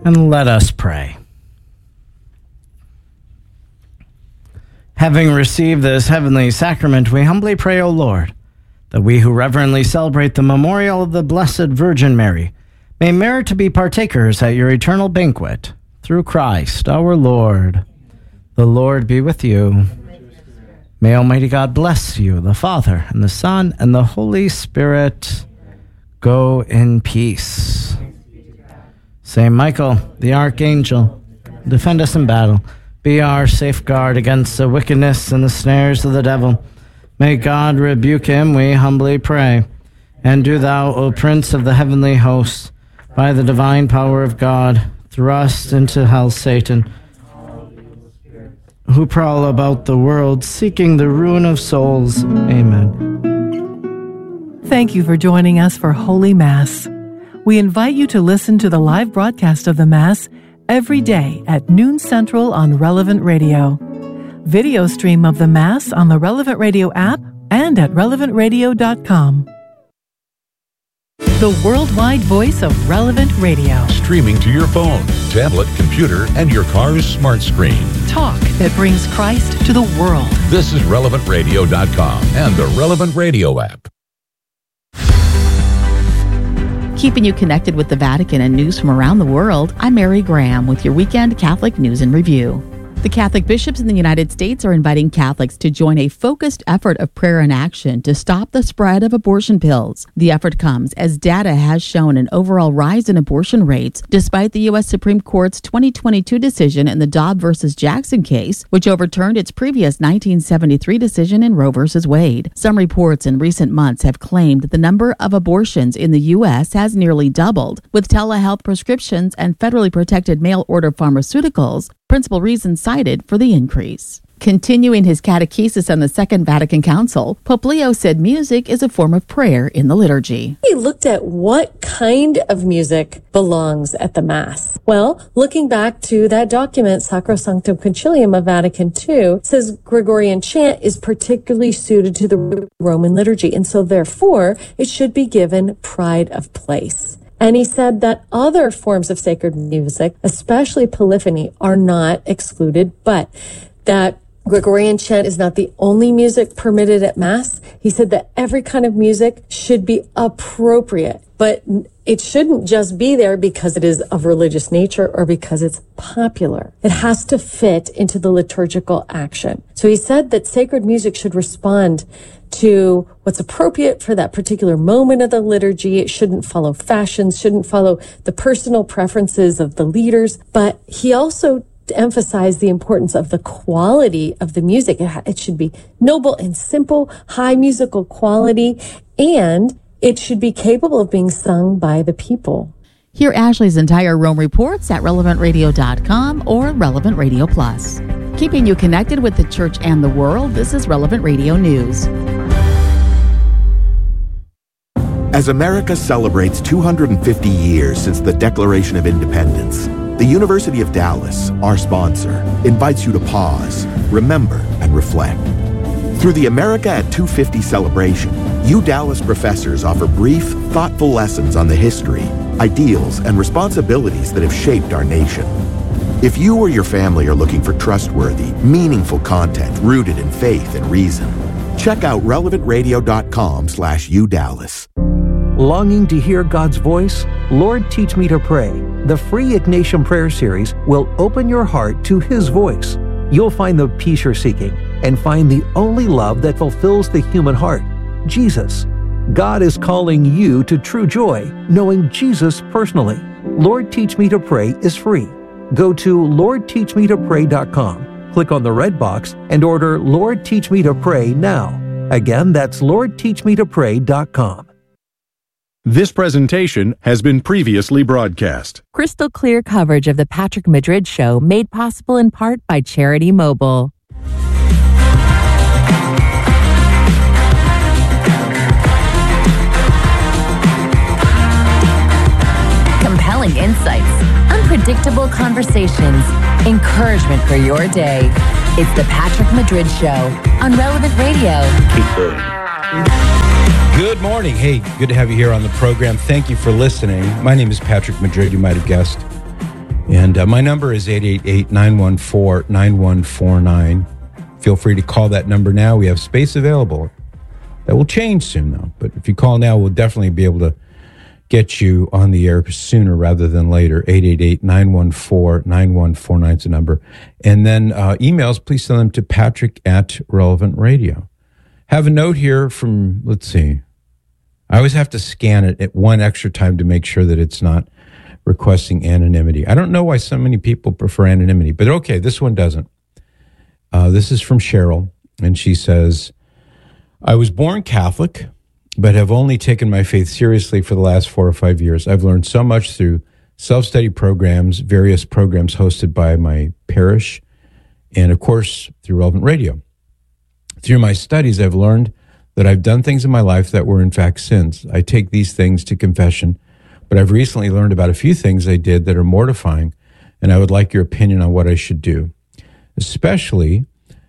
And let us pray. Having received this heavenly sacrament, we humbly pray, O Lord, that we who reverently celebrate the memorial of the Blessed Virgin Mary may merit to be partakers at your eternal banquet, through Christ our Lord. The Lord be with you. May Almighty God bless you, the Father, and the Son, and the Holy Spirit. Go in peace. Saint Michael, the Archangel, defend us in battle. Be our safeguard against the wickedness and the snares of the devil. May God rebuke him, we humbly pray. And do thou, O Prince of the heavenly hosts, by the divine power of God, thrust into hell Satan, who prowl about the world, seeking the ruin of souls. Amen. Thank you for joining us for Holy Mass. We invite you to listen to the live broadcast of the Mass every day at noon Central on Relevant Radio. Video stream of the Mass on the Relevant Radio app and at relevantradio.com. The worldwide voice of Relevant Radio. Streaming to your phone, tablet, computer, and your car's smart screen. Talk that brings Christ to the world. This is relevantradio.com and the Relevant Radio app. Keeping you connected with the Vatican and news from around the world, I'm Mary Graham with your weekend Catholic News and Review. The Catholic bishops in the United States are inviting Catholics to join a focused effort of prayer and action to stop the spread of abortion pills. The effort comes as data has shown an overall rise in abortion rates, despite the U.S. Supreme Court's 2022 decision in the Dobbs versus Jackson case, which overturned its previous 1973 decision in Roe versus Wade. Some reports in recent months have claimed that the number of abortions in the U.S. has nearly doubled, with telehealth prescriptions and federally protected mail-order pharmaceuticals principal reasons cited for the increase. Continuing his catechesis on the Second Vatican Council, Pope Leo said music is a form of prayer in the liturgy. He looked at what kind of music belongs at the Mass. Well, looking back to that document, Sacrosanctum Concilium of Vatican II, says Gregorian chant is particularly suited to the Roman liturgy, and so therefore it should be given pride of place. And he said that other forms of sacred music, especially polyphony, are not excluded, but that Gregorian chant is not the only music permitted at Mass. He said that every kind of music should be appropriate, but it shouldn't just be there because it is of religious nature or because it's popular. It has to fit into the liturgical action. So he said that sacred music should respond to what's appropriate for that particular moment of the liturgy. It shouldn't follow fashions, shouldn't follow the personal preferences of the leaders. But he also emphasized the importance of the quality of the music. It should be noble and simple, high musical quality, and it should be capable of being sung by the people. Hear Ashley's entire Rome reports at relevantradio.com or Relevant Radio Plus. Keeping you connected with the church and the world, this is Relevant Radio News. As America celebrates 250 years since the Declaration of Independence, the University of Dallas, our sponsor, invites you to pause, remember, and reflect. Through the America at 250 celebration, UDallas professors offer brief, thoughtful lessons on the history, ideals, and responsibilities that have shaped our nation. If you or your family are looking for trustworthy, meaningful content rooted in faith and reason, check out relevantradio.com/UDallas. Longing to hear God's voice? Lord, Teach Me to Pray. The free Ignatian Prayer Series will open your heart to His voice. You'll find the peace you're seeking and find the only love that fulfills the human heart, Jesus. God is calling you to true joy, knowing Jesus personally. Lord, Teach Me to Pray is free. Go to LordTeachMeToPray.com, click on the red box, and order Lord, Teach Me to Pray now. Again, that's LordTeachMeToPray.com. This presentation has been previously broadcast. Crystal clear coverage of the Patrick Madrid Show made possible in part by Charity Mobile. Compelling insights, unpredictable conversations, encouragement for your day. It's the Patrick Madrid Show on Relevant Radio. Good morning. Hey, good to have you here on the program. Thank you for listening. My name is Patrick Madrid, you might have guessed. And my number is 888-914-9149. Feel free to call that number now. We have space available. That will change soon, though. But if you call now, we'll definitely be able to get you on the air sooner rather than later. 888-914-9149 is the number. And then emails, please send them to patrick@relevantradio. Have a note here from, let's see. I always have to scan it at one extra time to make sure that it's not requesting anonymity. I don't know why so many people prefer anonymity, but okay, this one doesn't. This is from Cheryl, and she says, I was born Catholic, but have only taken my faith seriously for the last 4 or 5 years. I've learned so much through self-study programs, various programs hosted by my parish, and of course, through Relevant Radio. Through my studies, I've learned that I've done things in my life that were in fact sins. I take these things to confession, but I've recently learned about a few things I did that are mortifying, and I would like your opinion on what I should do. Specifically,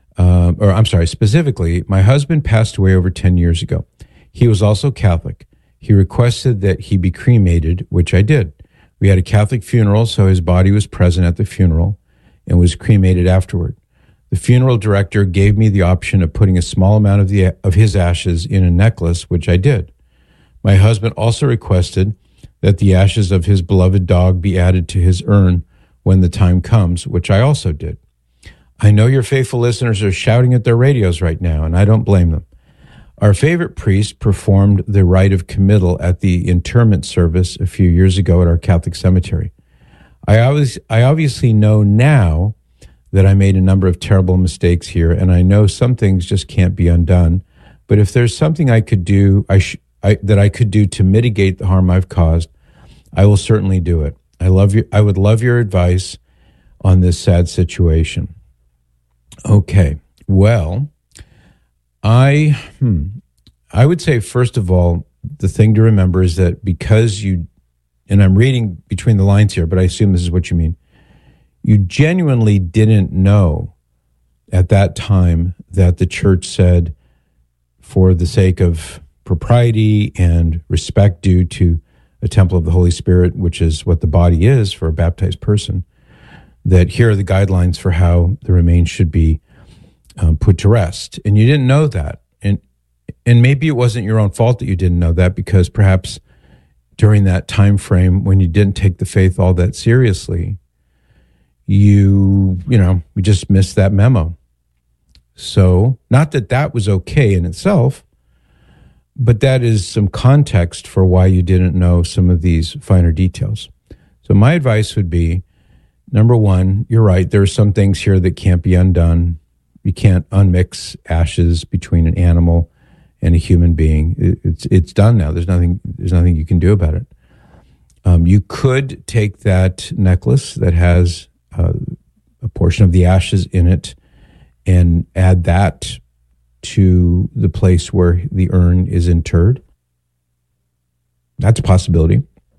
my husband passed away over 10 years ago. He was also Catholic. He requested that he be cremated, which I did. We had a Catholic funeral, so his body was present at the funeral and was cremated afterward. The funeral director gave me the option of putting a small amount of his ashes in a necklace, which I did. My husband also requested that the ashes of his beloved dog be added to his urn when the time comes, which I also did. I know your faithful listeners are shouting at their radios right now, and I don't blame them. Our favorite priest performed the rite of committal at the interment service a few years ago at our Catholic cemetery. I obviously know now that I made a number of terrible mistakes here, and I know some things just can't be undone. But if there's something I could do, that I could do to mitigate the harm I've caused, I will certainly do it. I would love your advice on this sad situation. Okay, well, I would say, first of all, the thing to remember is that because you, and I'm reading between the lines here, but I assume this is what you mean, you genuinely didn't know at that time that the church said, for the sake of propriety and respect due to a temple of the Holy Spirit, which is what the body is for a baptized person, that here are the guidelines for how the remains should be put to rest. And you didn't know that. And maybe it wasn't your own fault that you didn't know that, because perhaps during that time frame when you didn't take the faith all that seriously, you just missed that memo. So not that that was okay in itself, but that is some context for why you didn't know some of these finer details. So my advice would be, number one, you're right. There are some things here that can't be undone. You can't unmix ashes between an animal and a human being. It's done now. There's nothing you can do about it. You could take that necklace that has a portion of the ashes in it and add that to the place where the urn is interred. That's a possibility.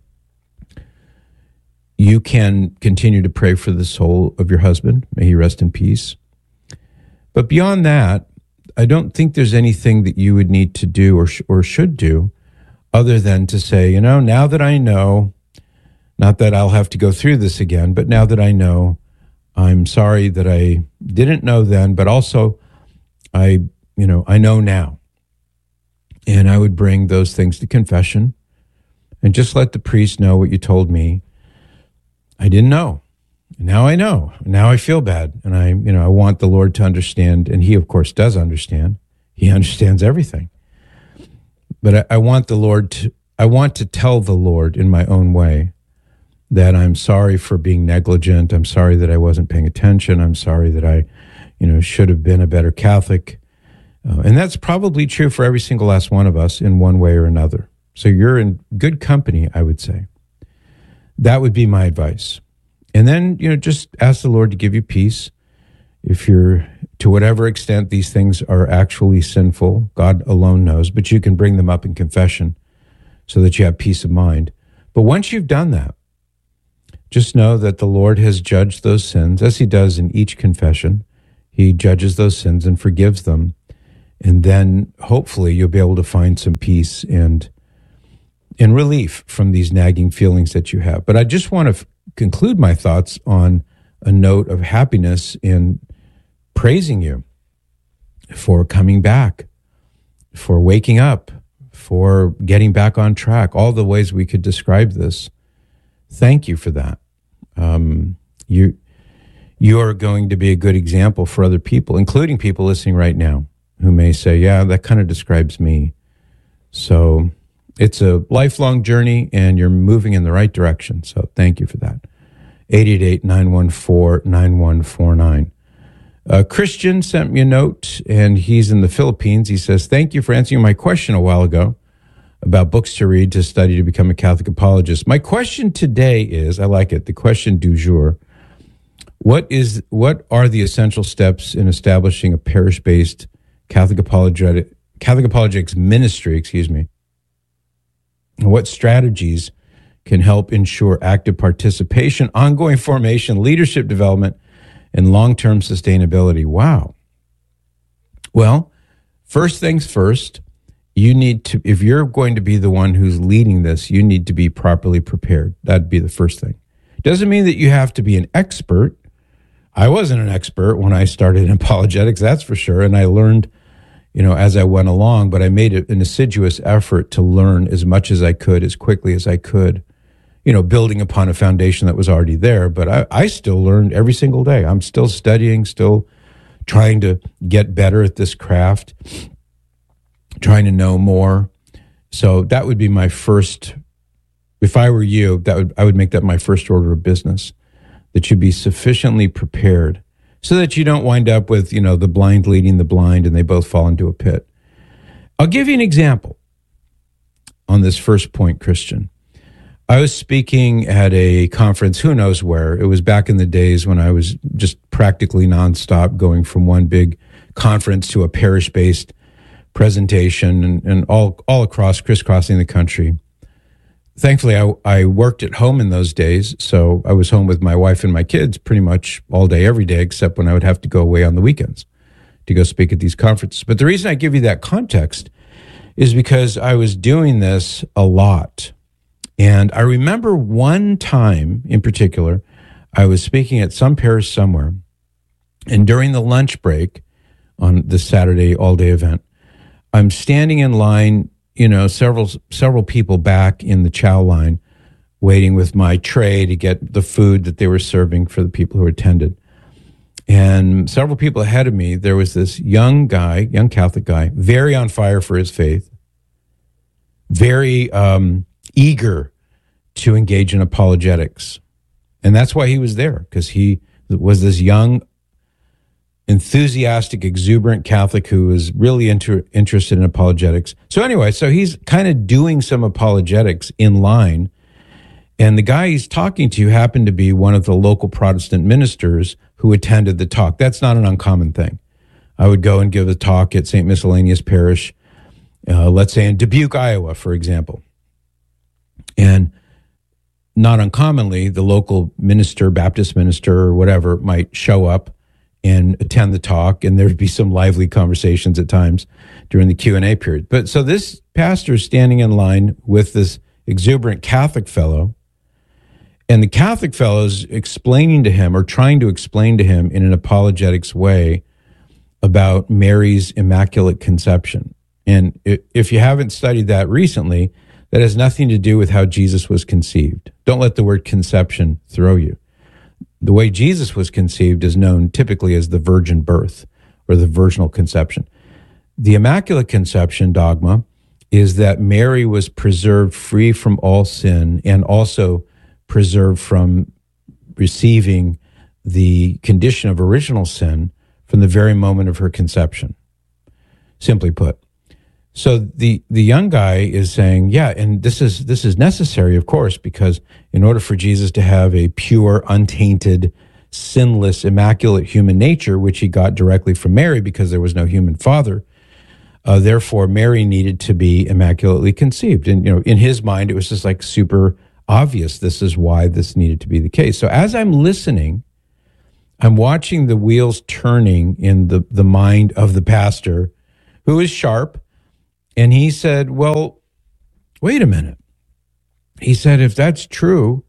You can continue to pray for the soul of your husband. May he rest in peace. But beyond that, I don't think there's anything that you would need to do or should do other than to say, now that I know, not that I'll have to go through this again, but now that I know, I'm sorry that I didn't know then, but also I know now. And I would bring those things to confession and just let the priest know what you told me. I didn't know. Now I know. Now I feel bad. And I want the Lord to understand. And he, of course, does understand. He understands everything. But I want to tell the Lord in my own way that I'm sorry for being negligent. I'm sorry that I wasn't paying attention. I'm sorry that I, should have been a better Catholic. And that's probably true for every single last one of us in one way or another. So you're in good company, I would say. That would be my advice. And then, just ask the Lord to give you peace. If you're, to whatever extent these things are actually sinful, God alone knows, but you can bring them up in confession so that you have peace of mind. But once you've done that, just know that the Lord has judged those sins, as he does in each confession. He judges those sins and forgives them. And then hopefully you'll be able to find some peace and relief from these nagging feelings that you have. But I just want to conclude my thoughts on a note of happiness in praising you for coming back, for waking up, for getting back on track, all the ways we could describe this. Thank you for that. You are going to be a good example for other people, including people listening right now who may say, yeah, that kind of describes me. So it's a lifelong journey, and you're moving in the right direction. So thank you for that. 888-914-9149. Christian sent me a note, and he's in the Philippines. He says, thank you for answering my question a while ago about books to read to study to become a Catholic apologist. My question today is, I like it, the question du jour, what are the essential steps in establishing a parish-based Catholic apologetics ministry, What strategies can help ensure active participation, ongoing formation, leadership development, and long-term sustainability? Wow. Well, first things first, you need to, if you're going to be the one who's leading this, you need to be properly prepared. That'd be the first thing. Doesn't mean that you have to be an expert. I wasn't an expert when I started in apologetics, that's for sure. And I learned, as I went along, but I made an assiduous effort to learn as much as I could, as quickly as I could, building upon a foundation that was already there. But I still learned every single day. I'm still studying, still trying to get better at this craft, trying to know more. So that would be my first, if I were you, I would make that my first order of business, that you be sufficiently prepared so that you don't wind up with, the blind leading the blind and they both fall into a pit. I'll give you an example on this first point, Christian. I was speaking at a conference, who knows where. It was back in the days when I was just practically nonstop going from one big conference to a parish-based presentation and all across, crisscrossing the country. Thankfully, I worked at home in those days, so I was home with my wife and my kids pretty much all day, every day, except when I would have to go away on the weekends to go speak at these conferences. But the reason I give you that context is because I was doing this a lot. And I remember one time in particular, I was speaking at some parish somewhere, and during the lunch break on the Saturday all-day event, I'm standing in line, several people back in the chow line, waiting with my tray to get the food that they were serving for the people who attended. And several people ahead of me, there was this young Catholic guy, very on fire for his faith, very eager to engage in apologetics. And that's why he was there, because he was this young, enthusiastic, exuberant Catholic who was really interested in apologetics. So anyway, he's kind of doing some apologetics in line, and the guy he's talking to happened to be one of the local Protestant ministers who attended the talk. That's not an uncommon thing. I would go and give a talk at St. Miscellaneous Parish, let's say in Dubuque, Iowa, for example. And not uncommonly, the local minister, Baptist minister or whatever, might show up and attend the talk, and there'd be some lively conversations at times during the Q&A period. But so this pastor is standing in line with this exuberant Catholic fellow, and the Catholic fellow is explaining to him, or trying to explain to him in an apologetics way, about Mary's Immaculate Conception. And if you haven't studied that recently, that has nothing to do with how Jesus was conceived. Don't let the word conception throw you. The way Jesus was conceived is known typically as the virgin birth or the virginal conception. The Immaculate Conception dogma is that Mary was preserved free from all sin and also preserved from receiving the condition of original sin from the very moment of her conception, simply put. So the young guy is saying, yeah, and this is necessary, of course, because in order for Jesus to have a pure, untainted, sinless, immaculate human nature, which he got directly from Mary because there was no human father, therefore Mary needed to be immaculately conceived. And, in his mind, it was just like super obvious. This is why this needed to be the case. So as I'm listening, I'm watching the wheels turning in the mind of the pastor, who is sharp. And he said, well, wait a minute. He said, if that's true,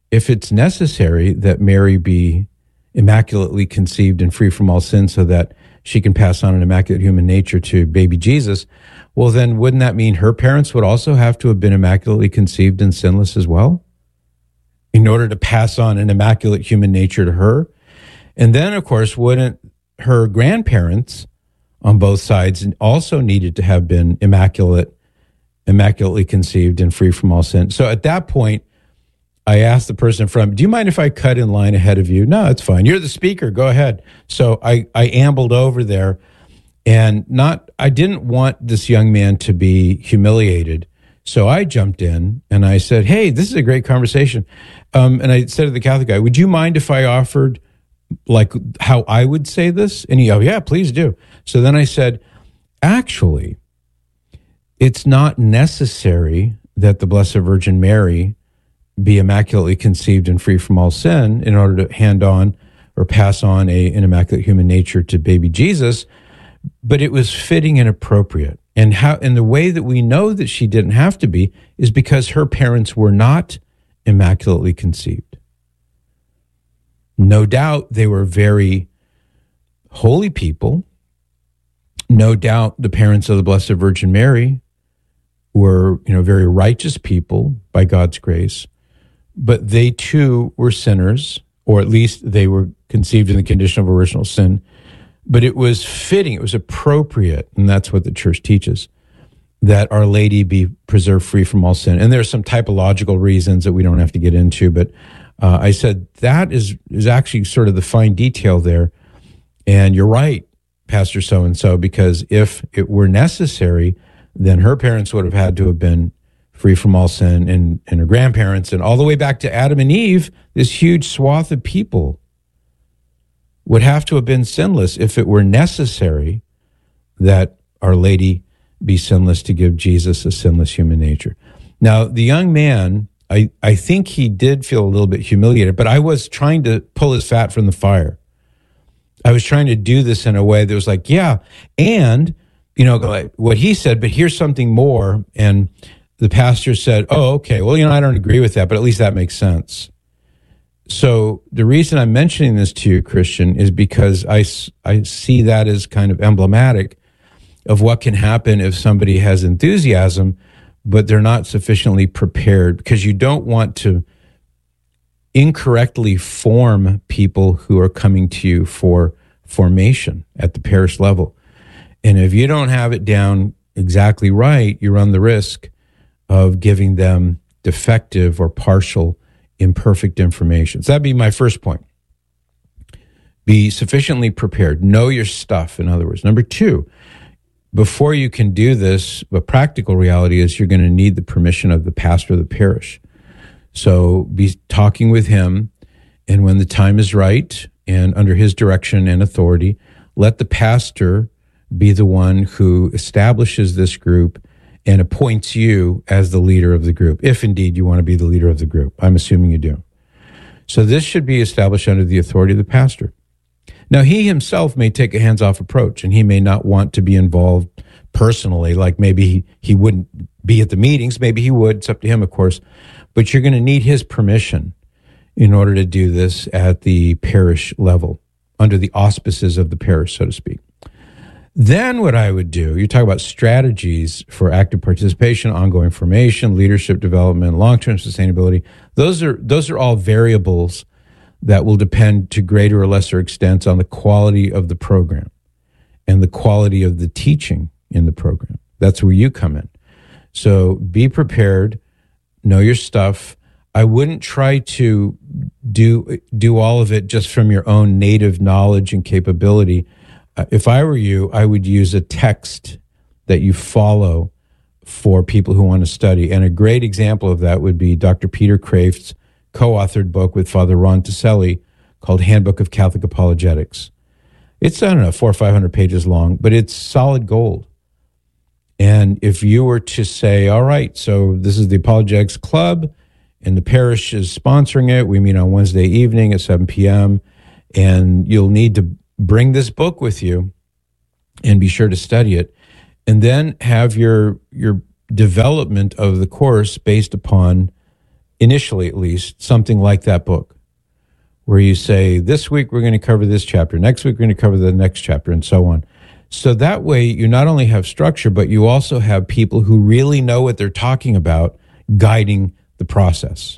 if it's necessary that Mary be immaculately conceived and free from all sin so that she can pass on an immaculate human nature to baby Jesus, well, then wouldn't that mean her parents would also have to have been immaculately conceived and sinless as well in order to pass on an immaculate human nature to her? And then, of course, wouldn't her grandparents on both sides also needed to have been immaculately conceived and free from all sin? So at that point, I asked the person in front, do you mind if I cut in line ahead of you? No, it's fine. You're the speaker. Go ahead. So I ambled over there, and I didn't want this young man to be humiliated. So I jumped in and I said, hey, this is a great conversation. And I said to the Catholic guy, would you mind if I offered like how I would say this? And he, oh yeah, please do. So then I said, actually, it's not necessary that the Blessed Virgin Mary be immaculately conceived and free from all sin in order to hand on or pass on an immaculate human nature to baby Jesus, but it was fitting and appropriate. And the way that we know that she didn't have to be is because her parents were not immaculately conceived. No doubt they were very holy people. No doubt the parents of the Blessed Virgin Mary were, very righteous people by God's grace. But they too were sinners, or at least they were conceived in the condition of original sin. But it was fitting, it was appropriate, and that's what the church teaches, that Our Lady be preserved free from all sin. And there's some typological reasons that we don't have to get into, but I said that is actually sort of the fine detail there. And you're right, Pastor so-and-so, because if it were necessary, then her parents would have had to have been free from all sin, and her grandparents, and all the way back to Adam and Eve, this huge swath of people would have to have been sinless if it were necessary that Our Lady be sinless to give Jesus a sinless human nature. Now, the young man, I think he did feel a little bit humiliated, but I was trying to pull his fat from the fire. I was trying to do this in a way that was like, yeah, and, like what he said, but here's something more. And the pastor said, oh, okay, well, I don't agree with that, but at least that makes sense. So the reason I'm mentioning this to you, Christian, is because I see that as kind of emblematic of what can happen if somebody has enthusiasm, but they're not sufficiently prepared, because you don't want to incorrectly form people who are coming to you for formation at the parish level. And if you don't have it down exactly right, you run the risk of giving them defective or partial, imperfect information. So that'd be my first point. Be sufficiently prepared. Know your stuff, in other words. Number two, before you can do this, the practical reality is you're going to need the permission of the pastor of the parish. So be talking with him, and when the time is right and under his direction and authority, let the pastor be the one who establishes this group and appoints you as the leader of the group, if indeed you want to be the leader of the group. I'm assuming you do. So this should be established under the authority of the pastor. Now, he himself may take a hands-off approach, and he may not want to be involved personally, like maybe he wouldn't be at the meetings. Maybe he would. It's up to him, of course. But you're going to need his permission in order to do this at the parish level, under the auspices of the parish, so to speak. Then what I would do, you talk about strategies for active participation, ongoing formation, leadership development, long-term sustainability. Those are all variables that will depend to greater or lesser extent on the quality of the program and the quality of the teaching in the program. That's where you come in. So be prepared, know your stuff. I wouldn't try to do all of it just from your own native knowledge and capability. If I were you, I would use a text that you follow for people who want to study. And a great example of that would be Dr. Peter Kreeft's co-authored book with Father Ron Taselli called Handbook of Catholic Apologetics. It's, 400 or 500 pages long, but it's solid gold. And if you were to say, all right, so this is the Apologetics Club, and the parish is sponsoring it. We meet on Wednesday evening at 7 p.m., and you'll need to bring this book with you and be sure to study it, and then have your development of the course based upon initially at least, something like that book, where you say, this week we're going to cover this chapter, next week we're going to cover the next chapter, and so on. So that way you not only have structure, but you also have people who really know what they're talking about guiding the process.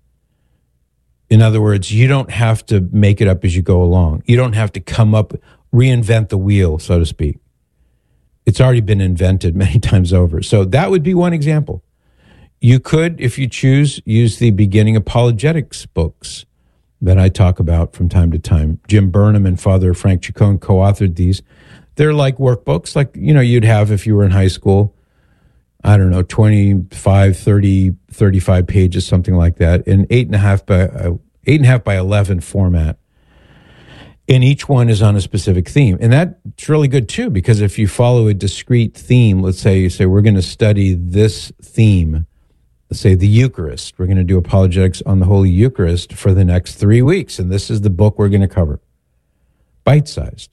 In other words, you don't have to make it up as you go along. You don't have to reinvent the wheel, so to speak. It's already been invented many times over. So that would be one example. You could, if you choose, use the beginning apologetics books that I talk about from time to time. Jim Burnham and Father Frank Chacon co-authored these. They're like workbooks, like, you'd have if you were in high school. I don't know, 25, 30, 35 pages, something like that, in 8.5 by 11 format. And each one is on a specific theme. And that's really good too, because if you follow a discrete theme, let's say you say, we're going to study this theme, let's say the Eucharist. We're going to do apologetics on the Holy Eucharist for the next 3 weeks. And this is the book we're going to cover. Bite-sized.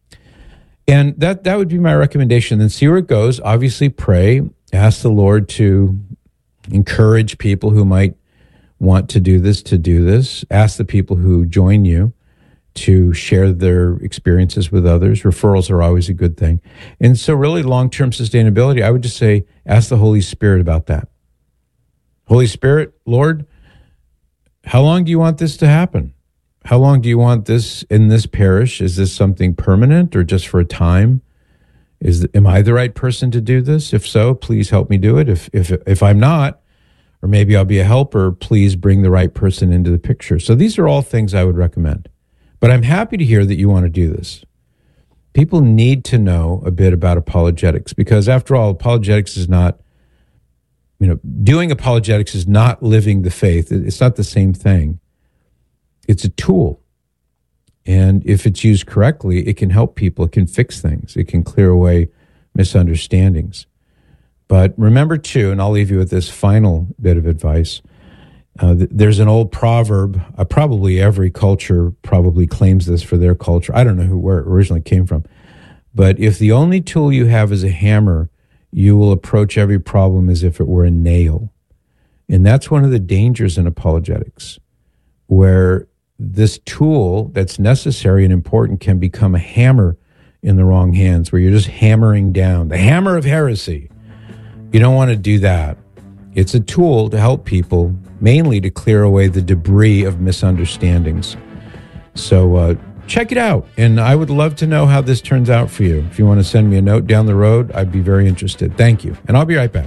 And that would be my recommendation. Then see where it goes. Obviously pray. Ask the Lord to encourage people who might want to do this. Ask the people who join you to share their experiences with others. Referrals are always a good thing. And so really long-term sustainability, I would just say, ask the Holy Spirit about that. Holy Spirit, Lord, how long do you want this to happen? How long do you want this in this parish? Is this something permanent or just for a time? Am I the right person to do this? If so, please help me do it. If I'm not, or maybe I'll be a helper, please bring the right person into the picture. So these are all things I would recommend. But I'm happy to hear that you want to do this. People need to know a bit about apologetics, because after all, apologetics is not, doing apologetics is not living the faith. It's not the same thing. It's a tool. And if it's used correctly, it can help people. It can fix things. It can clear away misunderstandings. But remember too, and I'll leave you with this final bit of advice. There's an old proverb. Probably every culture probably claims this for their culture. I don't know where it originally came from. But if the only tool you have is a hammer, you will approach every problem as if it were a nail. And that's one of the dangers in apologetics, where this tool that's necessary and important can become a hammer in the wrong hands, where you're just hammering down, the hammer of heresy. You don't want to do that. It's a tool to help people, mainly to clear away the debris of misunderstandings. So check it out, and I would love to know how this turns out for you. If you want to send me a note down the road, I'd be very interested. Thank you, and I'll be right back.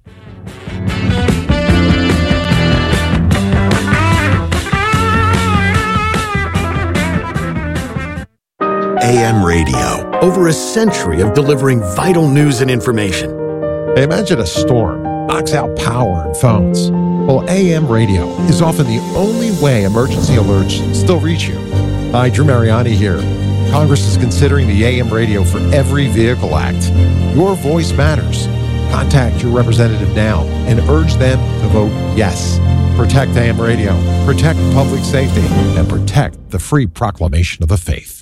AM radio, over a century of delivering vital news and information. Imagine a storm knocks out power and phones. Well, AM radio is often the only way emergency alerts still reach you. Hi, Drew Mariani here. Congress is considering the AM radio for Every Vehicle Act. Your voice matters. Contact your representative now and urge them to vote yes. Protect AM radio, protect public safety, and protect the free proclamation of the faith.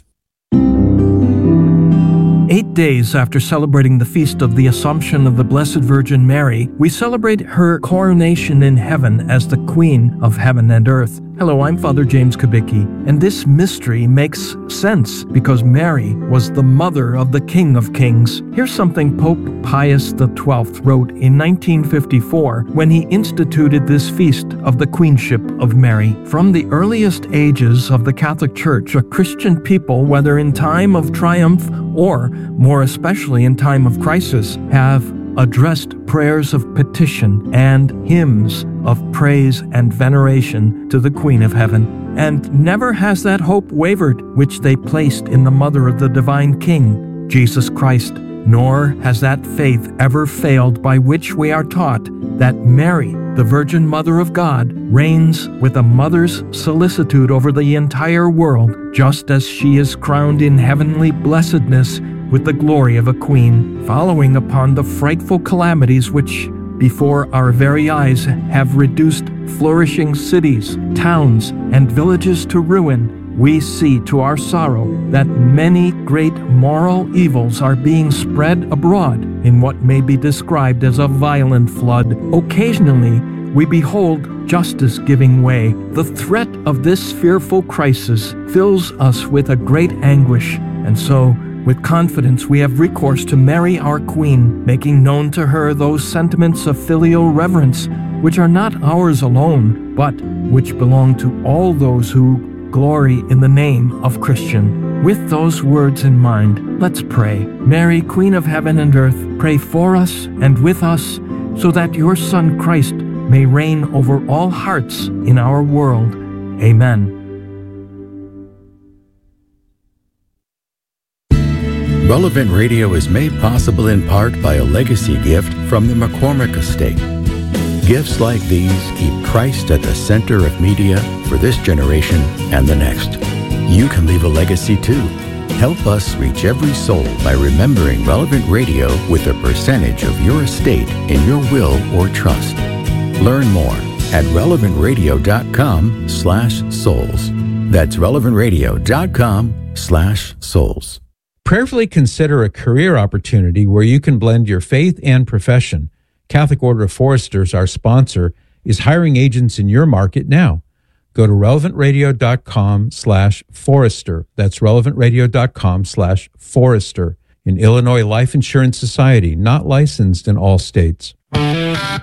8 days after celebrating the feast of the Assumption of the Blessed Virgin Mary, we celebrate her coronation in heaven as the Queen of Heaven and Earth. Hello, I'm Father James Kubicki, and this mystery makes sense because Mary was the mother of the King of Kings. Here's something Pope Pius XII wrote in 1954 when he instituted this feast of the Queenship of Mary. From the earliest ages of the Catholic Church, a Christian people, whether in time of triumph or, more especially in time of crisis, have addressed prayers of petition and hymns of praise and veneration to the Queen of Heaven. And never has that hope wavered, which they placed in the Mother of the Divine King, Jesus Christ. Nor has that faith ever failed, by which we are taught that Mary, the Virgin Mother of God, reigns with a mother's solicitude over the entire world, just as she is crowned in heavenly blessedness with the glory of a queen, following upon the frightful calamities which, before our very eyes, have reduced flourishing cities, towns, and villages to ruin. We see to our sorrow that many great moral evils are being spread abroad in what may be described as a violent flood. Occasionally, we behold justice giving way. The threat of this fearful crisis fills us with a great anguish, and so, with confidence, we have recourse to Mary, our Queen, making known to her those sentiments of filial reverence which are not ours alone, but which belong to all those who glory in the name of Christian. With those words in mind, let's pray. Mary, Queen of heaven and earth, pray for us and with us, so that your Son Christ may reign over all hearts in our world. Amen. Relevant Radio is made possible in part by a legacy gift from the McCormick Estate. Gifts like these keep Christ at the center of media for this generation and the next. You can leave a legacy too. Help us reach every soul by remembering Relevant Radio with a percentage of your estate in your will or trust. Learn more at relevantradio.com/souls. That's relevantradio.com/souls. Prayerfully consider a career opportunity where you can blend your faith and profession. Catholic Order of Foresters, our sponsor, is hiring agents in your market now. Go to relevantradio.com/forester. That's relevantradio.com/forester. In Illinois Life Insurance Society, not licensed in all states.